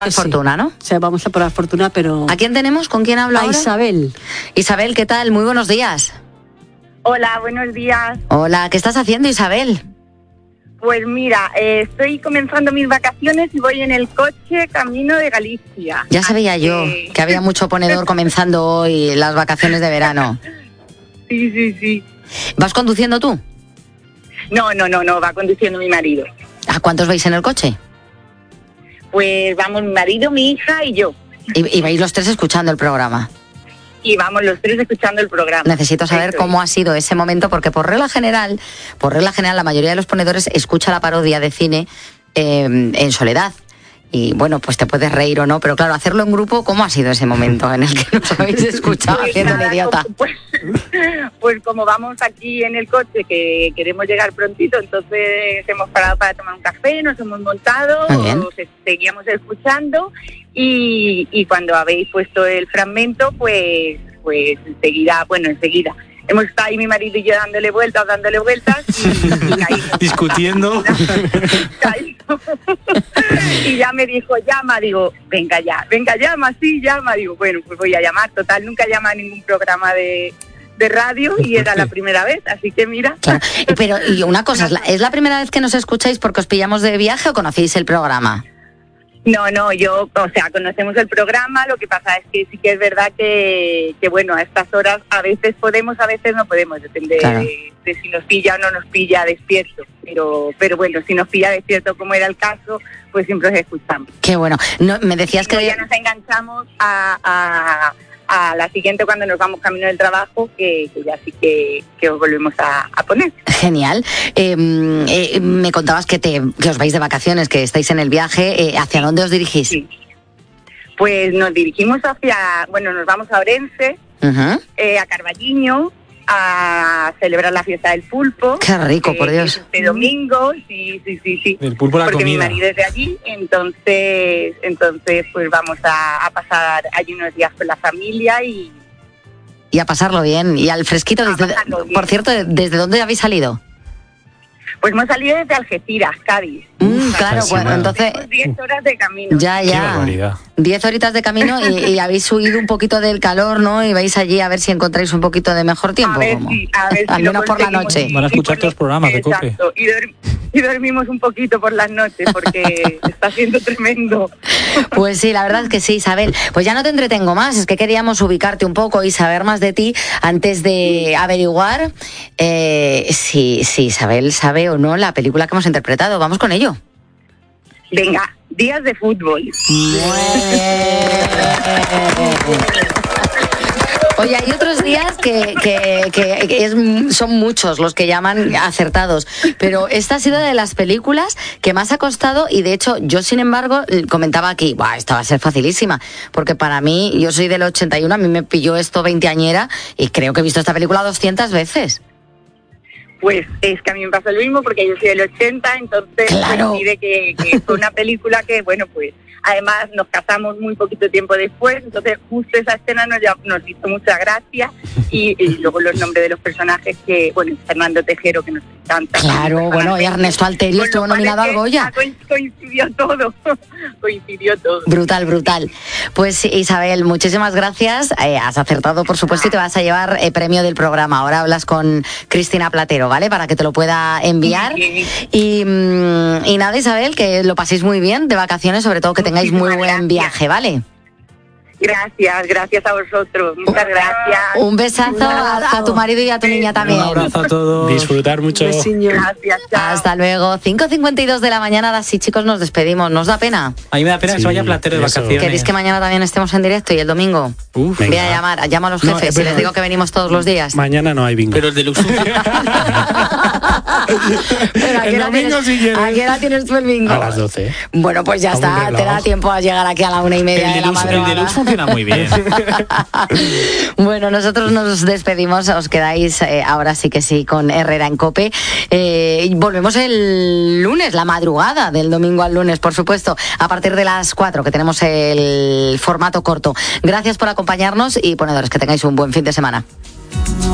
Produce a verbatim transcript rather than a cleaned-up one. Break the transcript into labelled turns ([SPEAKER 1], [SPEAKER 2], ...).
[SPEAKER 1] Sí. Fortuna, ¿no?
[SPEAKER 2] O sea, vamos a por la fortuna, pero...
[SPEAKER 1] ¿A quién tenemos? ¿Con quién habla
[SPEAKER 2] a
[SPEAKER 1] ahora?
[SPEAKER 2] Isabel.
[SPEAKER 1] Isabel, ¿qué tal? Muy buenos días.
[SPEAKER 3] Hola, buenos días.
[SPEAKER 1] Hola, ¿qué estás haciendo, Isabel?
[SPEAKER 3] Pues mira, eh, estoy comenzando mis vacaciones y voy en el coche camino de Galicia.
[SPEAKER 1] Ya sabía yo
[SPEAKER 3] que...
[SPEAKER 1] que había mucho ponedor comenzando hoy las vacaciones de verano.
[SPEAKER 3] Sí, sí, sí.
[SPEAKER 1] ¿Vas conduciendo tú?
[SPEAKER 3] No, no, no, no, va conduciendo mi marido.
[SPEAKER 1] ¿A cuántos vais en el coche?
[SPEAKER 3] Pues vamos mi marido, mi hija y yo.
[SPEAKER 1] Y, y vais los tres escuchando el programa.
[SPEAKER 3] Y vamos los tres escuchando el programa.
[SPEAKER 1] Necesito saber
[SPEAKER 3] Eso
[SPEAKER 1] cómo
[SPEAKER 3] es.
[SPEAKER 1] ha sido ese momento, porque por regla general, por regla general, la mayoría de los ponedores escucha la parodia de cine eh, en soledad. Y bueno, pues te puedes reír o no, pero claro, hacerlo en grupo, ¿cómo ha sido ese momento en el que nos habéis escuchado
[SPEAKER 3] Pues
[SPEAKER 1] haciendo
[SPEAKER 3] nada,
[SPEAKER 1] el idiota?
[SPEAKER 3] como- Pues, pues como vamos aquí en el coche, que queremos llegar prontito, entonces hemos parado para tomar un café, nos hemos montado,
[SPEAKER 1] Muy bien.
[SPEAKER 3] os seguíamos escuchando y, y cuando habéis puesto el fragmento, pues, pues enseguida, bueno, enseguida. Hemos estado ahí mi marido y yo dándole vueltas, dándole vueltas y, y caímos.
[SPEAKER 4] Discutiendo.
[SPEAKER 3] Caímos. Y ya me dijo, llama, digo, venga ya, venga, llama, sí, llama. Digo, bueno, pues voy a llamar. Total, nunca llama a ningún programa de, de radio y era la primera vez, así que mira.
[SPEAKER 1] Claro. Y Pero, y una cosa, ¿es la, ¿es la primera vez que nos escucháis porque os pillamos de viaje o conocéis el programa?
[SPEAKER 3] No, no, yo, o sea, conocemos el programa, lo que pasa es que sí que es verdad que, que bueno, a estas horas a veces podemos, a veces no podemos, depende
[SPEAKER 1] Claro.
[SPEAKER 3] de, de si nos pilla o no nos pilla despierto, pero pero bueno, si nos pilla despierto como era el caso, pues siempre os escuchamos.
[SPEAKER 1] Qué bueno. No, me decías
[SPEAKER 3] Luego
[SPEAKER 1] que...
[SPEAKER 3] ya nos enganchamos a, a, a la siguiente cuando nos vamos camino del trabajo, que, que ya sí que, que os volvemos a, a poner.
[SPEAKER 1] Genial. Eh, eh, me contabas que, te, que os vais de vacaciones, que estáis en el viaje. Eh, ¿Hacia dónde os dirigís?
[SPEAKER 3] Sí. Pues nos dirigimos hacia, bueno, nos vamos a Orense,
[SPEAKER 1] Ujú.
[SPEAKER 3] eh, a Carballiño, a celebrar la fiesta del pulpo.
[SPEAKER 1] Qué rico,
[SPEAKER 3] eh,
[SPEAKER 1] por
[SPEAKER 3] que
[SPEAKER 1] Dios.
[SPEAKER 3] es este domingo, sí, sí, sí, sí.
[SPEAKER 4] El pulpo, la
[SPEAKER 3] Porque mi
[SPEAKER 4] comida.
[SPEAKER 3] marido es de allí, entonces, entonces pues vamos a, a pasar allí unos días con la familia y
[SPEAKER 1] Y a pasarlo bien. Y al fresquito.
[SPEAKER 3] A
[SPEAKER 1] Desde,
[SPEAKER 3] pasarlo bien.
[SPEAKER 1] por cierto, ¿desde dónde habéis salido?
[SPEAKER 3] pues hemos salido desde Algeciras, Cádiz.
[SPEAKER 1] Mm, claro,
[SPEAKER 4] casi
[SPEAKER 1] bueno,
[SPEAKER 4] nada.
[SPEAKER 1] entonces...
[SPEAKER 3] Tenemos diez horas de camino.
[SPEAKER 1] Ya,
[SPEAKER 4] Qué
[SPEAKER 1] ya.
[SPEAKER 4] barbaridad.
[SPEAKER 1] Diez horitas de camino y, y habéis huido un poquito del calor, ¿no? Y vais allí a ver si encontráis un poquito de mejor tiempo.
[SPEAKER 3] A ver
[SPEAKER 1] ¿cómo?
[SPEAKER 3] si, a ver
[SPEAKER 1] Al
[SPEAKER 3] si lo
[SPEAKER 1] menos por la
[SPEAKER 3] conseguimos.
[SPEAKER 1] noche.
[SPEAKER 3] Y-
[SPEAKER 4] Van a
[SPEAKER 3] y
[SPEAKER 4] escuchar
[SPEAKER 3] por
[SPEAKER 4] todos los programas de COPE.
[SPEAKER 3] Exacto, y, dor- y dormimos un poquito por las noches porque está siendo tremendo.
[SPEAKER 1] Pues sí, la verdad es que sí, Isabel. Pues ya no te entretengo más, es que queríamos ubicarte un poco y saber más de ti antes de averiguar eh, si, si Isabel sabe o no la película que hemos interpretado. Vamos con ello.
[SPEAKER 3] Venga, días de fútbol.
[SPEAKER 1] Oye, hay otros días que, que- que- que es- son muchos los que llaman acertados, pero esta ha sido de las películas que más ha costado y de hecho yo, sin embargo, comentaba aquí, "Buah, esta va a ser facilísima", porque para mí, yo soy del ochenta y uno, a mí me pilló esto veinteañera y creo que he visto esta película doscientas veces.
[SPEAKER 3] Pues es que a mí me pasa lo mismo porque yo soy del ochenta, entonces
[SPEAKER 1] Claro.
[SPEAKER 3] coincide que, que fue una película que, bueno, pues además nos casamos muy poquito tiempo después, entonces justo esa escena nos, llam- nos hizo mucha gracia y, y luego los nombres de los personajes que, bueno, Fernando Tejero, que nos encanta.
[SPEAKER 1] Claro, bueno, y Ernesto Alterio
[SPEAKER 3] Con lo
[SPEAKER 1] estuvo
[SPEAKER 3] cual
[SPEAKER 1] nominado
[SPEAKER 3] es
[SPEAKER 1] al
[SPEAKER 3] que
[SPEAKER 1] Goya.
[SPEAKER 3] coin- Coincidió todo, coincidió todo.
[SPEAKER 1] Brutal, brutal. Pues Isabel, muchísimas gracias. Eh, has acertado, por supuesto, y te vas a llevar eh, premio del programa. Ahora hablas con Cristina Platero, ¿vale? Para que te lo pueda enviar.
[SPEAKER 3] Muy bien.
[SPEAKER 1] Y, mm, y nada, Isabel, que lo paséis muy bien de vacaciones, sobre todo que tengáis muy
[SPEAKER 3] Muchísimas
[SPEAKER 1] buen
[SPEAKER 3] gracias.
[SPEAKER 1] viaje, ¿vale?
[SPEAKER 3] Gracias, gracias a vosotros, muchas gracias.
[SPEAKER 1] Un besazo a, a tu marido y a tu niña también.
[SPEAKER 4] Un abrazo a todos.
[SPEAKER 5] Disfrutar mucho.
[SPEAKER 2] Besiño.
[SPEAKER 3] Gracias, chao.
[SPEAKER 1] Hasta luego. cinco cincuenta y dos de la mañana, ahora sí, chicos, nos despedimos. ¿Nos da pena?
[SPEAKER 4] A mí me da pena que
[SPEAKER 5] Sí,
[SPEAKER 4] se vaya Platero de
[SPEAKER 5] eso.
[SPEAKER 4] vacaciones.
[SPEAKER 1] ¿Queréis que mañana también estemos en directo y el domingo?
[SPEAKER 4] Uf,
[SPEAKER 1] Voy
[SPEAKER 5] Venga.
[SPEAKER 1] a llamar, llamo a los
[SPEAKER 5] No,
[SPEAKER 1] jefes
[SPEAKER 5] eh,
[SPEAKER 1] y les
[SPEAKER 5] pero-
[SPEAKER 1] digo que venimos todos los días.
[SPEAKER 5] Mañana no hay bingo.
[SPEAKER 4] pero el de Luxemburgo.
[SPEAKER 1] Pero ¿a qué
[SPEAKER 5] El
[SPEAKER 1] hora
[SPEAKER 5] domingo,
[SPEAKER 1] tienes-
[SPEAKER 5] si quieres.
[SPEAKER 1] ¿A qué hora tienes tú el bingo?
[SPEAKER 5] A las doce.
[SPEAKER 1] Bueno, pues ya
[SPEAKER 5] A un
[SPEAKER 1] está, te
[SPEAKER 5] reloj.
[SPEAKER 1] da tiempo a llegar aquí a la una y media
[SPEAKER 4] el,
[SPEAKER 1] de
[SPEAKER 4] de
[SPEAKER 1] la
[SPEAKER 4] Lux, el de
[SPEAKER 1] madrugada.
[SPEAKER 4] Lux funciona muy bien.
[SPEAKER 1] Bueno, nosotros nos despedimos, os quedáis eh, ahora sí que sí con Herrera en COPE. Eh, y volvemos el lunes, la madrugada del domingo al lunes, por supuesto, a partir de las cuatro, que tenemos el formato corto. Gracias por acompañarnos y ponedores, que tengáis un buen fin de semana.